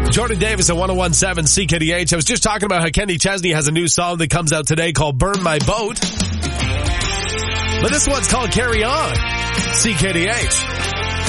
Jordan Davis at 101.7 CKDH. I was just talking about how Kenny Chesney has a new song that comes out today called Burn My Boat. But this one's called Carry On. CKDH.